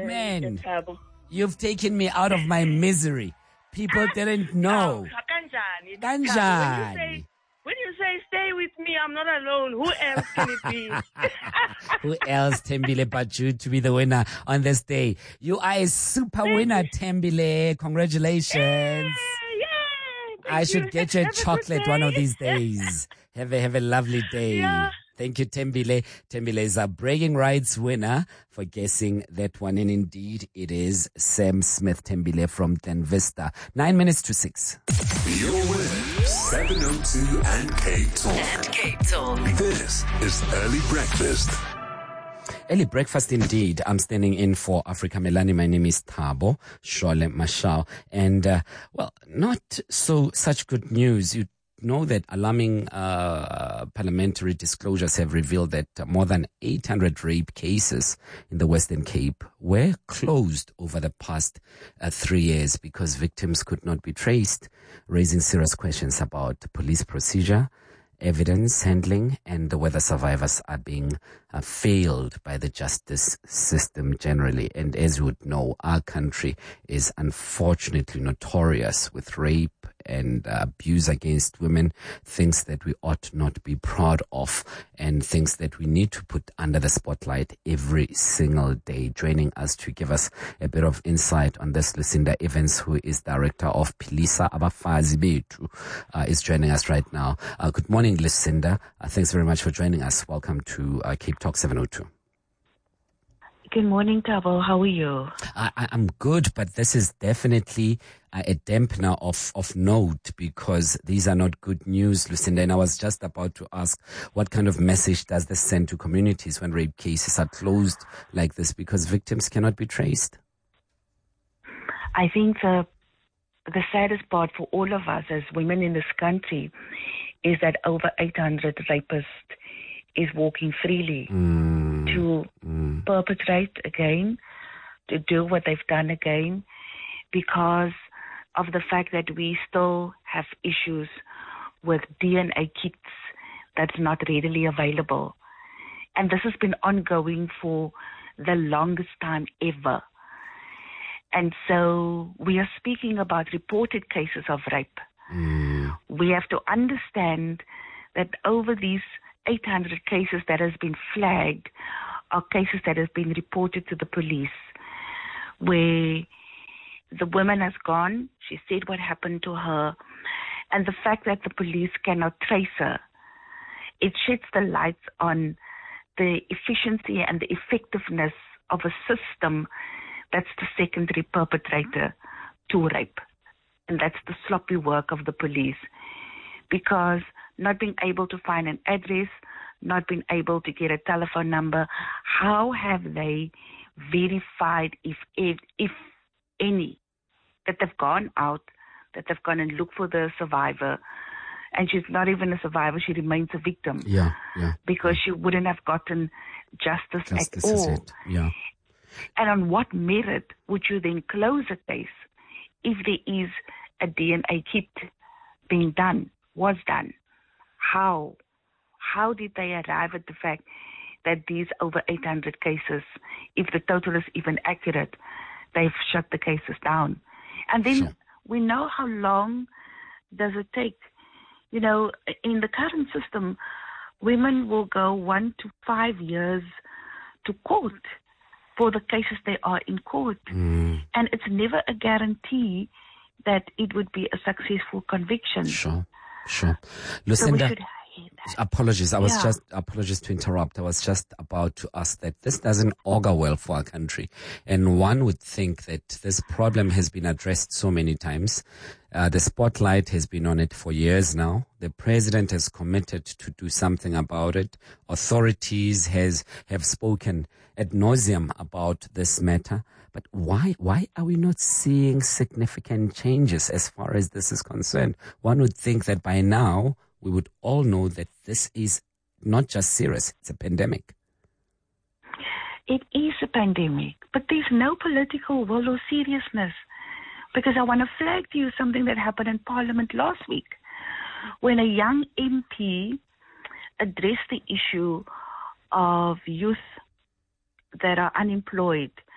Man, you've taken me out of my misery. People didn't know. Kanjani. When you say stay with me, I'm not alone. Who else can it be? Who else, Thembile, but you to be the winner on this day? You are a super winner, Thembile. Congratulations. I should get you a chocolate one of these days. Have a lovely day. Yeah. Thank you, Thembile. Thembile is a bragging rights winner for guessing that one. And indeed, it is Sam Smith Thembile from Den Vista. 9 minutes to 6. You're with 702 and K-Talk. This is Early Breakfast. Early breakfast indeed. I'm standing in for Africa Melani. My name is Thabo Shole Mashao. And, not such good news. You know that alarming parliamentary disclosures have revealed that more than 800 rape cases in the Western Cape were closed over the past 3 years because victims could not be traced, raising serious questions about police procedure, evidence handling, and whether survivors are being failed by the justice system generally. And as you would know, our country is unfortunately notorious with rape and abuse against women, things that we ought not be proud of and things that we need to put under the spotlight every single day. Joining us to give us a bit of insight on this, Lucinda Evans, who is director of Philisa Abafazi Bethu, is joining us right now. Good morning, Lucinda. Thanks very much for joining us. Welcome to Cape Talk 702. Good morning, Thabo. How are you? I'm good, but this is definitely a dampener of note because these are not good news, Lucinda. And I was just about to ask, what kind of message does this send to communities when rape cases are closed like this because victims cannot be traced? I think the saddest part for all of us as women in this country is that over 800 rapists is walking freely to perpetrate again, to do what they've done again, because of the fact that we still have issues with DNA kits that's not readily available. And this has been ongoing for the longest time ever. And so we are speaking about reported cases of rape. We have to understand that over these 800 cases that has been flagged are cases that have been reported to the police where the woman has gone, she said what happened to her, and the fact that the police cannot trace her, it sheds the light on the efficiency and the effectiveness of a system that's the secondary perpetrator to rape. And that's the sloppy work of the police. Because not being able to find an address, not being able to get a telephone number, how have they verified, if any, that they've gone out, that they've gone and looked for the survivor, and she's not even a survivor, she remains a victim. Yeah. Because she wouldn't have gotten justice at all. Is it. Yeah. And on what merit would you then close a case if there is a DNA kit being done, was done? How did they arrive at the fact that these over 800 cases, if the total is even accurate, they've shut the cases down? And then we know how long does it take. You know, in the current system, women will go 1 to 5 years to court for the cases they are in court. And it's never a guarantee that it would be a successful conviction. Sure. Lucinda, apologies. Apologies to interrupt. I was just about to ask that this doesn't augur well for our country. And one would think that this problem has been addressed so many times. The spotlight has been on it for years now. The president has committed to do something about it. Authorities have spoken ad nauseum about this matter. But why are we not seeing significant changes as far as this is concerned? One would think that by now we would all know that this is not just serious, it's a pandemic. It is a pandemic, but there's no political will or seriousness. Because I want to flag to you something that happened in Parliament last week when a young MP addressed the issue of youth that are unemployed